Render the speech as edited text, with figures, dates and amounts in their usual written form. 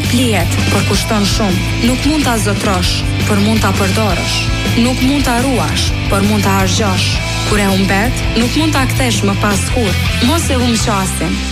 Nuk plihet, por kushton shumë. Nuk mund ta zotrosh, por mund ta përdorësh. Nuk mund ta ruash, por mund ta harxhosh. Kur e humbet, nuk mund ta kthesh më pas kurrë. Mos e humb qasin.